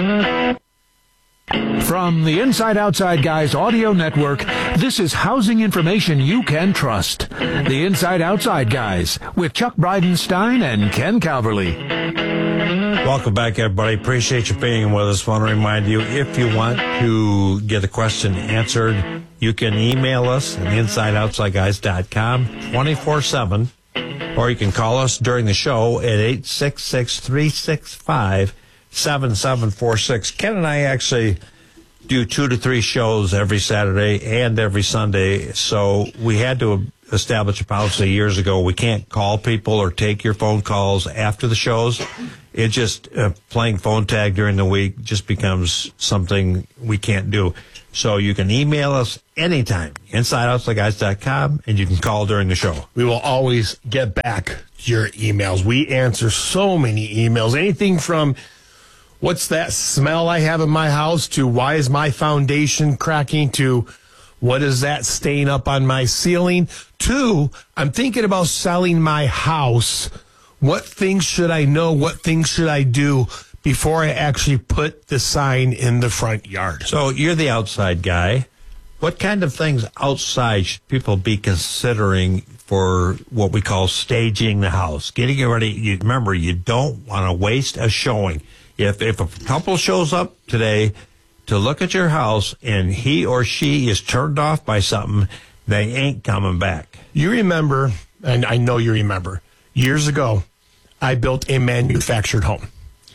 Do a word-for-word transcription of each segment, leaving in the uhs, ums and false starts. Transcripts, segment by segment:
From the Inside Outside Guys audio network, this is housing information you can trust. The Inside Outside Guys with Chuck Bridenstine and Ken Calverley. Welcome back, everybody. Appreciate you being with us. Want to remind you, if you want to get a question answered, you can email us at inside outside guys dot com twenty-four seven, or you can call us during the show at eight six six, three six five, seven seven four six. Ken and I actually do two to three shows every Saturday and every Sunday, so we had to establish a policy years ago. We can't call people or take your phone calls after the shows. It just, uh, playing phone tag during the week just becomes something we can't do. So you can email us anytime, inside outside guys dot com, and you can call during the show. We will always get back to your emails. We answer so many emails, anything from what's that smell I have in my house to why is my foundation cracking to what is that stain up on my ceiling to I'm thinking about selling my house. What things should I know? What things should I do before I actually put the sign in the front yard? So you're the outside guy. What kind of things outside should people be considering for what we call staging the house? Getting it ready. You, remember, you don't want to waste a showing. If if a couple shows up today to look at your house and he or she is turned off by something, they ain't coming back. You remember, and I know you remember, years ago, I built a manufactured home.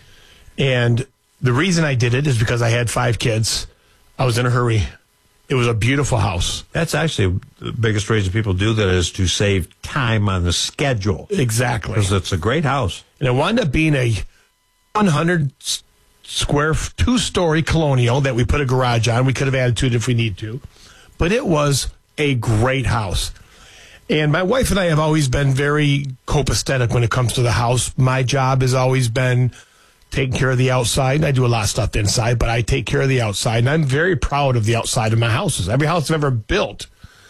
And the reason I did it is because I had five kids. I was in a hurry. It was a beautiful house. That's actually the biggest reason people do that is to save time on the schedule. Exactly. Because it's a great house. And it wound up being a one hundred square, two-story colonial that we put a garage on. We could have added to it if we need to. But it was a great house. And my wife and I have always been very copacetic when it comes to the house. My job has always been taking care of the outside. And I do a lot of stuff inside, but I take care of the outside. And I'm very proud of the outside of my houses. Every house I've ever built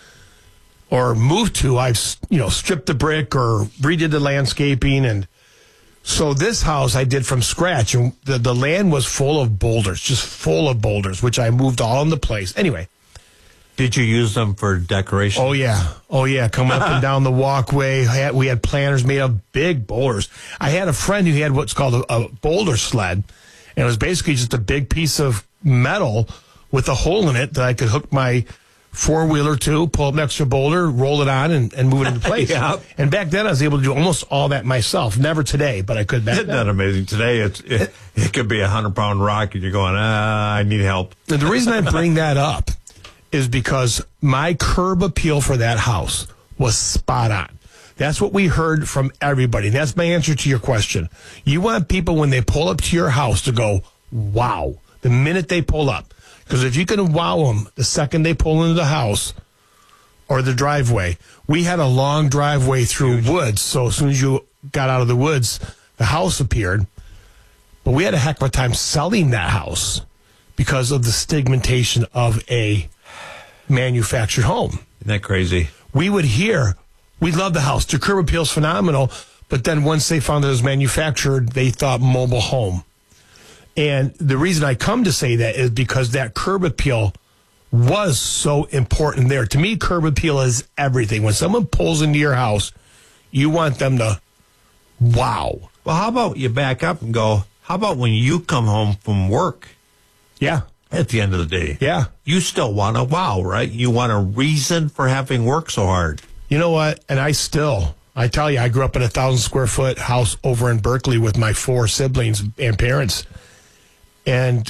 or moved to, I've, you know, stripped the brick or redid the landscaping. And so this house I did from scratch. And the, the land was full of boulders, just full of boulders, which I moved all into place. Anyway. Did you use them for decoration? Oh, yeah. Oh, yeah. Coming up and down the walkway. Had, we had planters made of big boulders. I had a friend who had what's called a, a boulder sled. And it was basically just a big piece of metal with a hole in it that I could hook my four-wheeler to, pull up an extra boulder, roll it on, and, and move it into place. Yeah. And back then, I was able to do almost all that myself. Never today, but I could back Isn't then. that amazing? Today, it's, it, it could be a hundred-pound rock, and you're going, ah, I need help. And the reason I bring that up is because my curb appeal for that house was spot on. That's what we heard from everybody. That's my answer to your question. You want people, when they pull up to your house, to go, wow, the minute they pull up. Because if you can wow them the second they pull into the house or the driveway, we had a long driveway through Huge. woods, so as soon as you got out of the woods, the house appeared. But we had a heck of a time selling that house because of the stigmatization of a manufactured home. Isn't that crazy? We would hear, we love the house. The curb appeal's phenomenal. But then once they found it was manufactured, they thought mobile home. And the reason I come to say that is because that curb appeal was so important there. To me, curb appeal is everything. When someone pulls into your house, you want them to, wow. Well, how about you back up and go, how about when you come home from work? Yeah. At the end of the day. Yeah. You still want a wow, right? You want a reason for having worked so hard. You know what? And I still, I tell you, I grew up in a thousand square foot house over in Berkeley with my four siblings and parents. And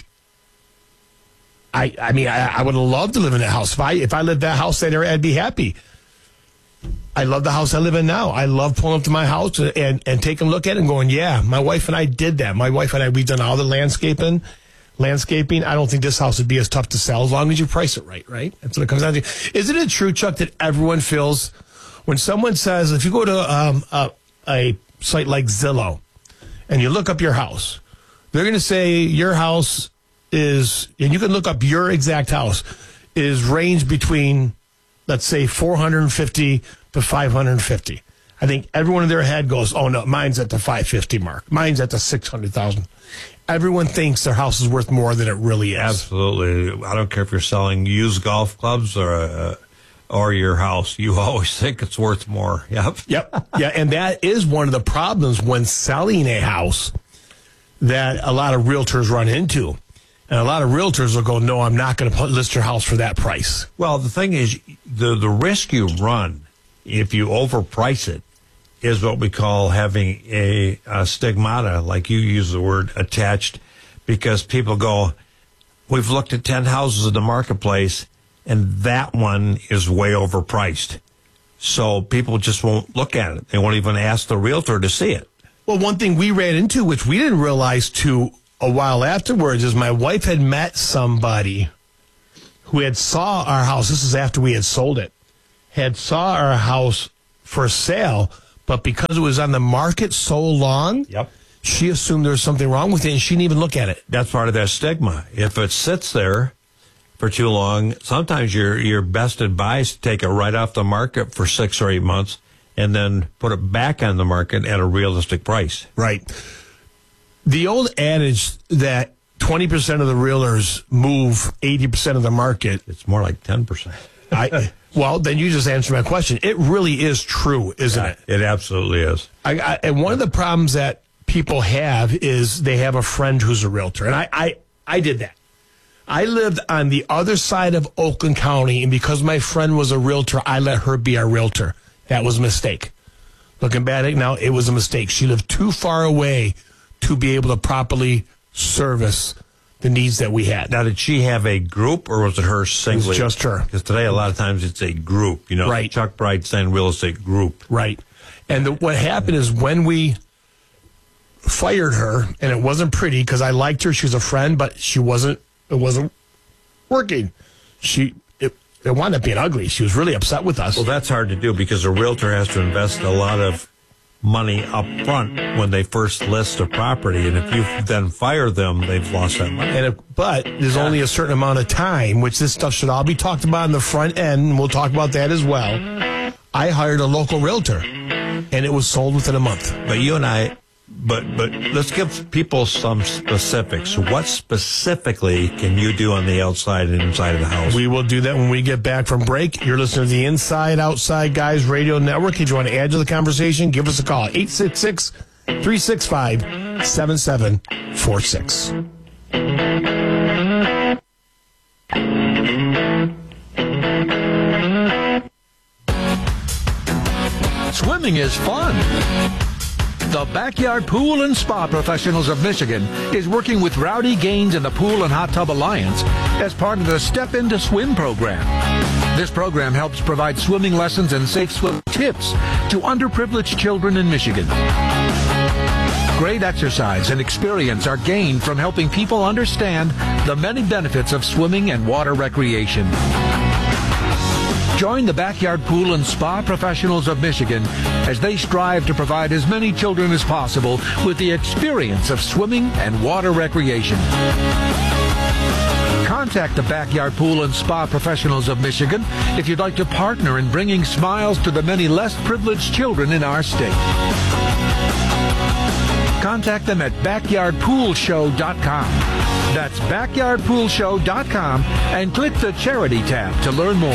I I mean, I, I would have loved to live in that house. If I if I lived that house there, I'd be happy. I love the house I live in now. I love pulling up to my house and, and taking a look at it and going, yeah, my wife and I did that. My wife and I, we've done all the landscaping. Landscaping, I don't think this house would be as tough to sell as long as you price it right, right? That's what it comes down to. Isn't it true, Chuck, that everyone feels when someone says, if you go to um, a, a site like Zillow and you look up your house, they're going to say your house is, and you can look up your exact house, is range between, let's say, four hundred fifty to five hundred fifty. I think everyone in their head goes, oh, no, mine's at the five fifty mark. Mine's at the six hundred thousand. everyone thinks their house is worth more than it really is. Absolutely. I don't care if you're selling used golf clubs or uh, or your house. You always think it's worth more. Yep. Yep. Yeah, and that is one of the problems when selling a house that a lot of realtors run into. And a lot of realtors will go, no, I'm not going to list your house for that price. Well, the thing is, the, the risk you run if you overprice it is what we call having a, a stigmata, like you use the word, attached, because people go, we've looked at ten houses in the marketplace, and that one is way overpriced. So people just won't look at it. They won't even ask the realtor to see it. Well, one thing we ran into, which we didn't realize too a while afterwards, is my wife had met somebody who had saw our house. This is after we had sold it. Had saw our house for sale, but because it was on the market so long, yep. she assumed there was something wrong with it, and she didn't even look at it. That's part of that stigma. If it sits there for too long, sometimes you're, you're best advised to take it right off the market for six or eight months and then put it back on the market at a realistic price. Right. The old adage that twenty percent of the realtors move eighty percent of the market. It's more like ten percent. I, well, then you just answered my question. It really is true, isn't yeah, it? It absolutely is. I, I, and one of the problems that people have is they have a friend who's a realtor. And I, I, I did that. I lived on the other side of Oakland County, and because my friend was a realtor, I let her be our realtor. That was a mistake. Looking back at it now, it was a mistake. She lived too far away to be able to properly service the needs that we had. Now, did she have a group, or was it her singly? It was just her. Because today, a lot of times, it's a group. You know, right. Chuck Bridestein Real Estate Group. Right. And the, what happened is when we fired her, and it wasn't pretty because I liked her, she was a friend, but she wasn't. It wasn't working. She it, it wound up being ugly. She was really upset with us. Well, that's hard to do because a realtor has to invest a lot of money up front when they first list a property, and if you then fire them, they've lost that money. And if, but there's yeah. only a certain amount of time, which this stuff should all be talked about in the front end, and we'll talk about that as well. I hired a local realtor, and it was sold within a month. But you and I, but but let's give people some specifics. What specifically can you do on the outside and inside of the house? We will do that when we get back from break. You're listening to the Inside Outside Guys Radio Network. If you want to add to the conversation, give us a call. eight six six, three six five, seven seven four six. Swimming is fun. The Backyard Pool and Spa Professionals of Michigan is working with Rowdy Gaines and the Pool and Hot Tub Alliance as part of the Step Into Swim program. This program helps provide swimming lessons and safe swim tips to underprivileged children in Michigan. Great exercise and experience are gained from helping people understand the many benefits of swimming and water recreation. Join the Backyard Pool and Spa Professionals of Michigan as they strive to provide as many children as possible with the experience of swimming and water recreation. Contact the Backyard Pool and Spa Professionals of Michigan if you'd like to partner in bringing smiles to the many less privileged children in our state. Contact them at backyard pool show dot com. That's backyard pool show dot com and click the Charity tab to learn more.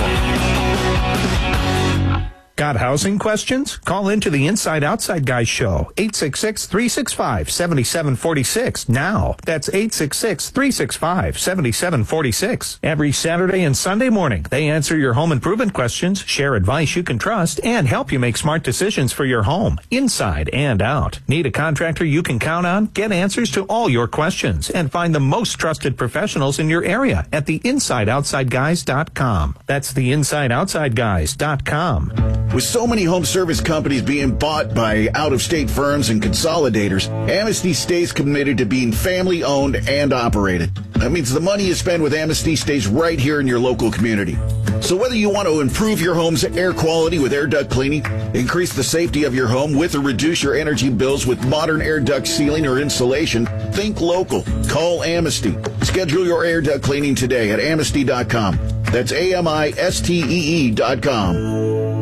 Got housing questions? Call into the Inside Outside Guys show, eight six six, three six five, seven seven four six now. That's eight six six, three six five, seven seven four six. Every Saturday and Sunday morning, they answer your home improvement questions, share advice you can trust, and help you make smart decisions for your home, inside and out. Need a contractor you can count on? Get answers to all your questions and find the most trusted professionals in your area at the inside outside guys dot com. That's the inside outside guys dot com. With so many home service companies being bought by out-of-state firms and consolidators, Amnesty stays committed to being family-owned and operated. That means the money you spend with Amnesty stays right here in your local community. So whether you want to improve your home's air quality with air duct cleaning, increase the safety of your home with or reduce your energy bills with modern air duct sealing or insulation, think local. Call Amnesty. Schedule your air duct cleaning today at amnesty dot com. That's A M I S T E E dot com.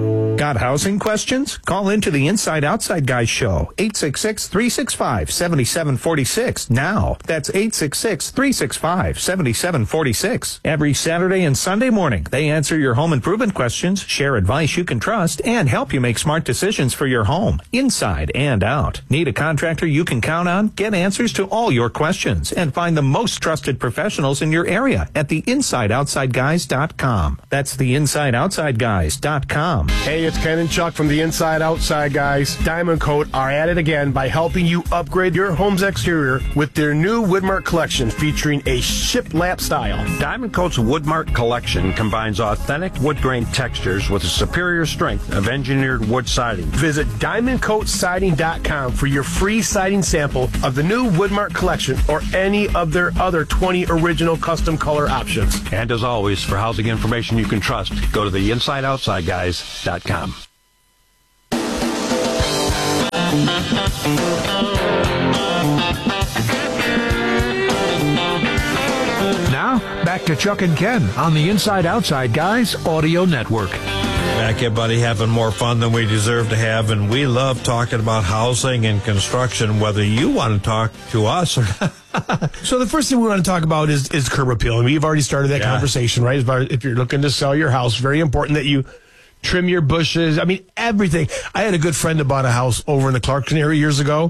Got housing questions? Call into the Inside Outside Guys show, eight six six, three six five, seven seven four six now. That's eight six six, three six five, seven seven four six. Every Saturday and Sunday morning, they answer your home improvement questions, share advice you can trust, and help you make smart decisions for your home, inside and out. Need a contractor you can count on? Get answers to all your questions and find the most trusted professionals in your area at the inside outside guys dot com. That's the inside outside guys dot com. Hey, it's Ken and Chuck from the Inside Outside Guys. Diamond Coat are at it again by helping you upgrade your home's exterior with their new Woodmark collection featuring a shiplap style. Diamond Coat's Woodmark collection combines authentic wood grain textures with a superior strength of engineered wood siding. Visit diamond coat siding dot com for your free siding sample of the new Woodmark collection or any of their other twenty original custom color options. And as always, for housing information you can trust, go to the inside outside guys dot com. Now, back to Chuck and Ken on the Inside Outside Guys Audio Network. Back here, buddy, having more fun than we deserve to have, and we love talking about housing and construction, whether you want to talk to us or not. So the first thing we want to talk about is, is curb appeal. And we've already started that Yeah. conversation, right? About if you're looking to sell your house, very important that you trim your bushes. I mean, everything. I had a good friend that bought a house over in the Clarkson area years ago.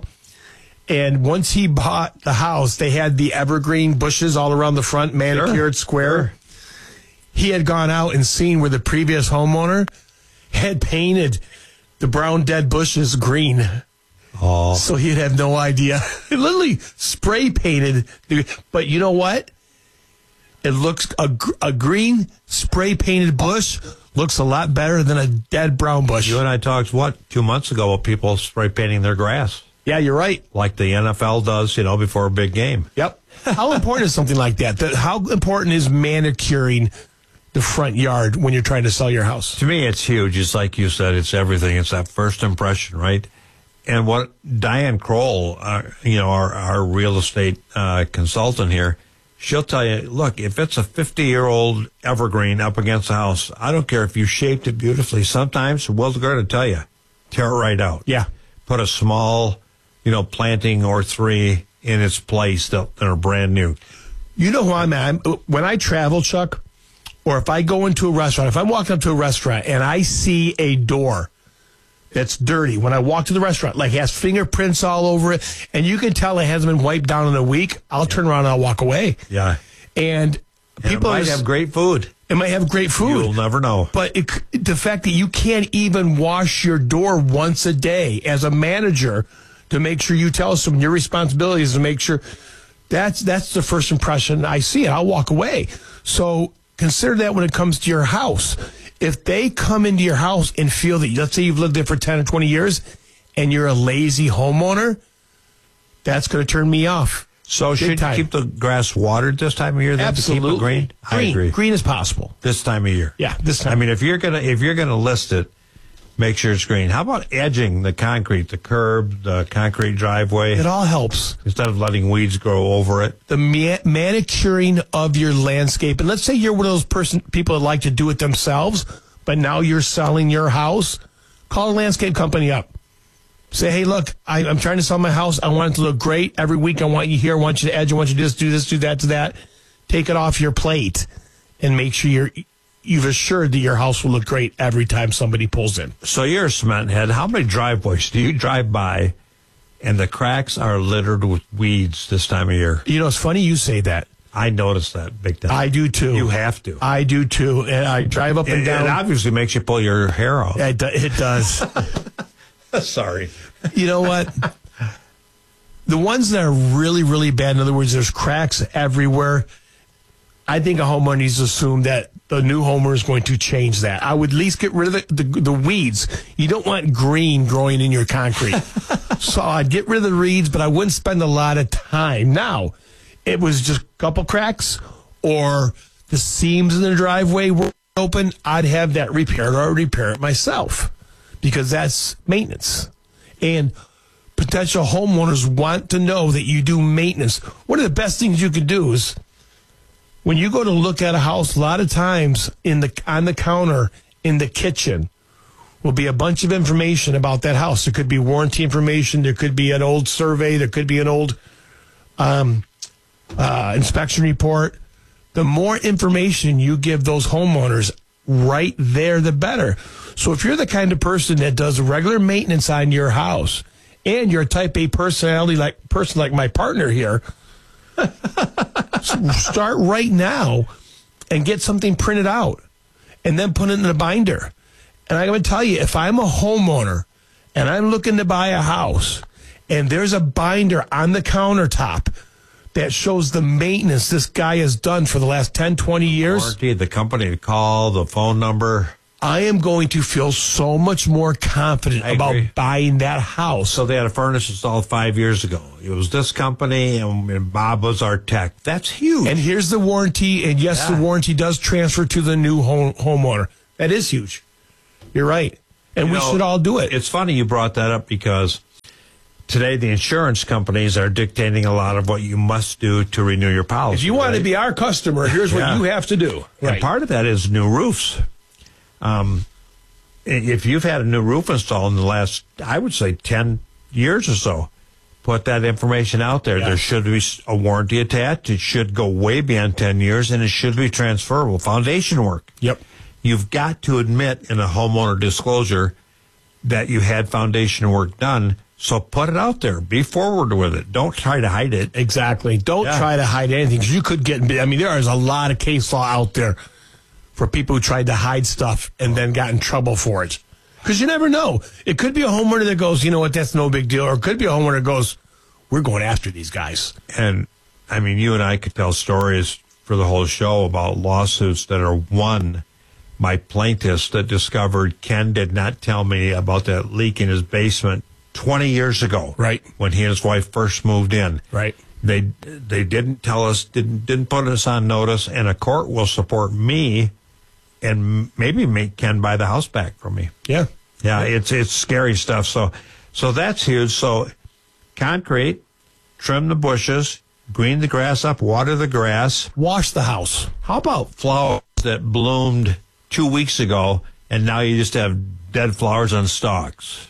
And once he bought the house, they had the evergreen bushes all around the front, manicured, square. Sure. He had gone out and seen where the previous homeowner had painted the brown dead bushes green. Oh, So he'd have no idea. It literally spray painted. the- But you know what? It looks, a, gr- a green spray painted bush looks a lot better than a dead brown bush. you and I talked, what, two months ago about people spray painting their grass, Yeah, you're right. like the N F L does, you know, before a big game. Yep. How important is something like that? That how important is manicuring the front yard when you're trying to sell your house? To me, it's huge. It's like you said, it's everything. It's that first impression, right? And what Diane Kroll, uh, you know, our, our real estate uh, consultant here, she'll tell you, look, if it's a fifty-year-old evergreen up against the house, I don't care if you shaped it beautifully. Sometimes, we're going to tell you, tear it right out. Yeah. Put a small, you know, planting or three in its place that that are brand new. You know who I'm at? I'm, when I travel, Chuck, or if I go into a restaurant, if I'm walking up to a restaurant and I see a door that's dirty, when I walk to the restaurant, like it has fingerprints all over it, and you can tell it hasn't been wiped down in a week, I'll turn around and I'll walk away. Yeah. And And people it might are, have great food. it might have great food. You'll never know. But it, the fact that you can't even wash your door once a day as a manager to make sure you tell someone your responsibility is to make sure that's that's the first impression I see. I'll walk away. So consider that when it comes to your house. If they come into your house and feel that, let's say you've lived there for ten or twenty years and you're a lazy homeowner, that's going to turn me off. So Big should you time. keep the grass watered this time of year then Absolutely. to keep it green? I Green, agree. green as possible. This time of year. Yeah, this time. I mean, if you're gonna if you're gonna list it, make sure it's green. How about edging the concrete, the curb, the concrete driveway, It all helps. instead of letting weeds grow over it? The ma- manicuring of your landscape. And let's say you're one of those person people that like to do it themselves, but now you're selling your house. Call a landscape company up. Say, hey, look, I, I'm trying to sell my house. I want it to look great. Every week I want you here. I want you to edge. I want you to do this, do this, do that, do that. Take it off your plate and make sure you're, you've assured that your house will look great every time somebody pulls in. So you're a cement head. How many driveways do you drive by and the cracks are littered with weeds this time of year? You know, it's funny you say that. I noticed that big time. I do too. You have to. I do too. And I drive up and It, down. it obviously makes you pull your hair out. It, do- it does. Sorry. You know what? The ones that are really, really bad, in other words, there's cracks everywhere. I think a homeowner needs to assume that the new homeowner is going to change that. I would at least get rid of the, the, the weeds. You don't want green growing in your concrete. So I'd get rid of the weeds, but I wouldn't spend a lot of time. Now, it was just a couple cracks or the seams in the driveway were open, I'd have that repaired or I'd repair it myself because that's maintenance. And potential homeowners want to know that you do maintenance. One of the best things you could do is when you go to look at a house, a lot of times in the on the counter in the kitchen will be a bunch of information about that house. There could be warranty information. There could be an old survey. There could be an old um, uh, inspection report. The more information you give those homeowners right there, the better. So if you're the kind of person that does regular maintenance on your house and you're a type A personality like person like my partner here, start right now and get something printed out and then put it in a binder. And I'm going to tell you, if I'm a homeowner and I'm looking to buy a house and there's a binder on the countertop that shows the maintenance this guy has done for the last ten, twenty years, Warranty, the company to call, the phone number. I am going to feel so much more confident I about agree. buying that house. So they had a furnace installed five years ago. It was this company, and, and Bob was our tech. That's huge. And here's the warranty, and yes, Yeah. the warranty does transfer to the new home, homeowner. That is huge. You're right. And You we know, should all do it. It's funny you brought that up because today the insurance companies are dictating a lot of what you must do to renew your policy. If you want right? to be our customer, here's Yeah. what you have to do. And part of that is new roofs. Um, if you've had a new roof installed in the last, I would say, ten years or so, put that information out there. Yeah. There should be a warranty attached. It should go way beyond ten years, and it should be transferable. Foundation work. Yep. You've got to admit in a homeowner disclosure that you had foundation work done. So put it out there. Be forward with it. Don't try to hide it. Exactly. Don't Yeah. try to hide anything because you could get. I mean, there is a lot of case law out there for people who tried to hide stuff and then got in trouble for it. Because you never know. It could be a homeowner that goes, you know what, that's no big deal. Or it could be a homeowner that goes, we're going after these guys. And I mean, you and I could tell stories for the whole show about lawsuits that are won by plaintiffs that discovered Ken did not tell me about that leak in his basement twenty years ago. Right. When he and his wife first moved in. Right. They they didn't tell us, didn't didn't put us on notice, and a court will support me and maybe make Ken buy the house back from me. Yeah. Yeah, it's it's scary stuff. So so that's huge. So concrete, trim the bushes, green the grass up, water the grass. Wash the house. How about flowers that bloomed two weeks ago and now you just have dead flowers on stalks?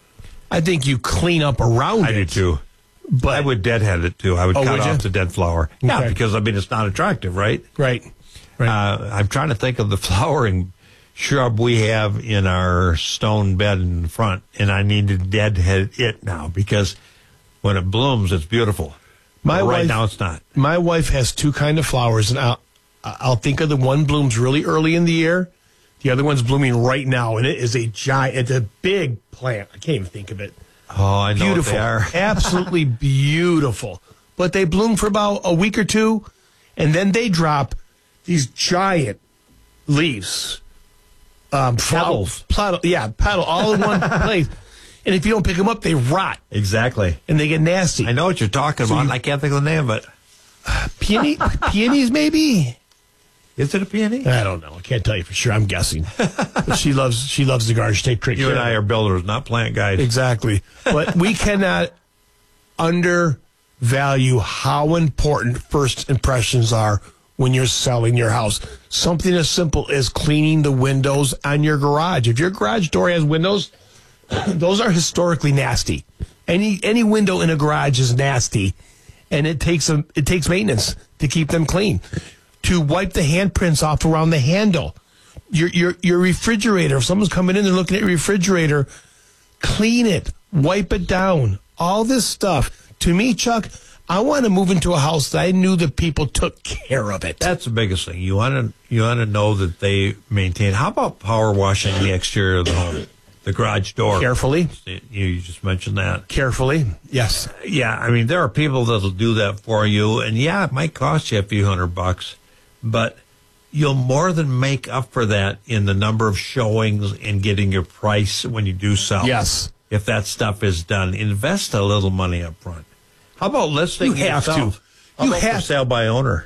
I think you clean up around I it. do too. But I would deadhead it too. I would Oh, cut would off you? the dead flower. Yeah, Okay. because I mean it's not attractive, right? Right. Right. Uh, I'm trying to think of the flowering shrub we have in our stone bed in front, and I need to deadhead it now because when it blooms, it's beautiful. My But right wife- now, it's not. My wife has two kind of flowers, and I'll, I'll think of the one blooms really early in the year. The other one's blooming right now, and it is a giant, it's a big plant. I can't even think of it. Oh, I know Beautiful. what they are. Absolutely beautiful. But they bloom for about a week or two, and then they drop these giant leaves. Um, Petals. Petal, yeah, petal, all in one place. And if you don't pick them up, they rot, Exactly. and they get nasty. I know what you're talking So about. you- I can't think of the name of it. Peony, peonies, maybe? Is it a peony? I don't know. I can't tell you for sure. I'm guessing. But she loves she loves the garden. She takes great You care and of I it. are builders, not plant guys. Exactly. But we cannot undervalue how important first impressions are when you're selling your house. Something as simple as cleaning the windows on your garage. If your garage door has windows, those are historically nasty. Any any window in a garage is nasty, and it takes a, it takes maintenance to keep them clean. To wipe the handprints off around the handle. Your your your refrigerator, if someone's coming in and looking at your refrigerator, clean it, wipe it down, all this stuff. To me, Chuck, I want to move into a house that I knew the people took care of it. That's the biggest thing. You want to you want to know that they maintain. How about power washing the exterior of the home, the garage door? Carefully, You just mentioned that. carefully, yes. Yeah, I mean there are people that'll do that for you, and yeah, it might cost you a few hundred bucks, but you'll more than make up for that in the number of showings and getting your price when you do sell. Yes. If that stuff is done, invest a little money up front. How about listing You have yourself? to. How You about for have- sale by owner?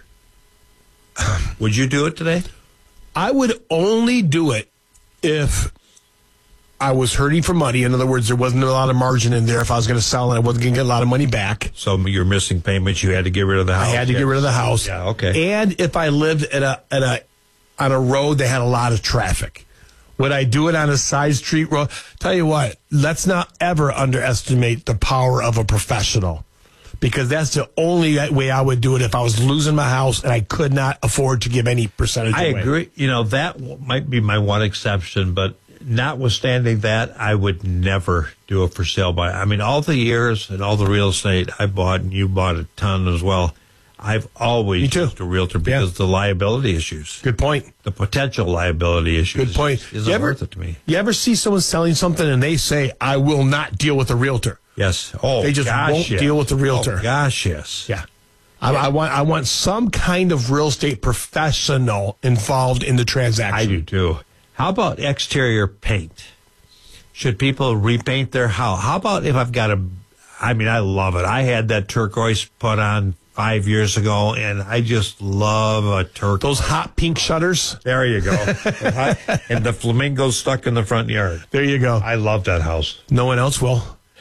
Would you do it today? I would only do it if I was hurting for money. In other words, there wasn't a lot of margin in there. If I was going to sell and I wasn't going to get a lot of money back, So you're missing payments. You had to get rid of the house. I had to get rid of the house. Yeah, okay. And if I lived at a at a on a road that had a lot of traffic, Would I do it on a side street road? Tell you what, let's not ever underestimate the power of a professional, because that's the only way I would do it if I was losing my house and I could not afford to give any percentage I away. agree. You know, that might be my one exception, but notwithstanding that, I would never do a for sale by. I mean, all the years and all the real estate I bought, and you bought a ton as well, I've always Me too. used a realtor because Yeah. the liability issues, Good point. the potential liability issues, Good point. isn't You ever- worth it to me. You ever see someone selling something and they say, I will not deal with a realtor? Yes. Oh, They just gosh, won't yes. deal with the realtor. Oh, gosh, yes. Yeah. I, I want I want some kind of real estate professional involved in the transaction. I do too. How about exterior paint? Should people repaint their house? How about if I've got a, I mean, I love it. I had that turquoise put on five years ago, and I just love a turquoise. Those hot pink shutters. There you go. And the flamingos stuck in the front yard. There you go. I love that house. No one else will.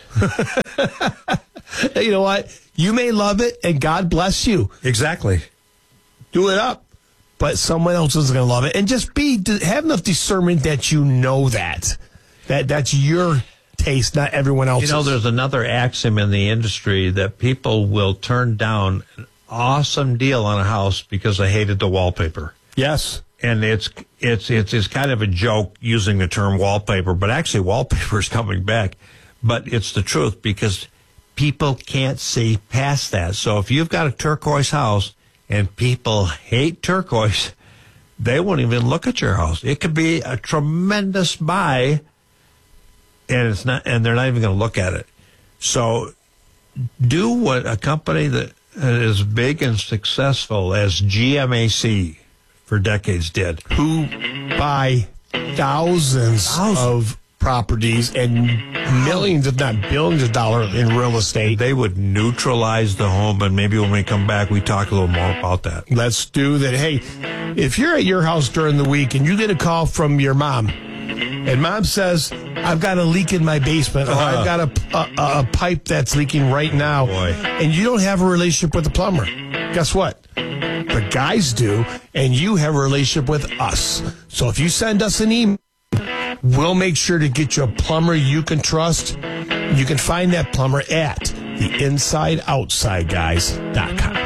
You know what? You may love it, and God bless you. Exactly. Do it up. But someone else is going to love it. And just be have enough discernment that you know that. That that's your taste, not everyone else's. You know, there's another axiom in the industry that people will turn down an awesome deal on a house because they hated the wallpaper. Yes. And it's it's it's it's kind of a joke using the term wallpaper, but actually wallpaper is coming back. But it's the truth, because people can't see past that. So if you've got a turquoise house and people hate turquoise, they won't even look at your house. It could be a tremendous buy, and it's not, and they're not even going to look at it. So do what a company that is big and successful as G M A C for decades did. Who buy thousands, Thousands. of properties and millions, if not billions of dollars in real estate. They would neutralize the home, and maybe when we come back, we talk a little more about that. Let's do that. Hey, if you're at your house during the week and you get a call from your mom, and mom says, I've got a leak in my basement, or I've got a, a, a pipe that's leaking right now, Boy. and you don't have a relationship with the plumber, guess what? The guys do, and you have a relationship with us. So if you send us an email, we'll make sure to get you a plumber you can trust. You can find that plumber at the inside outside guys dot com.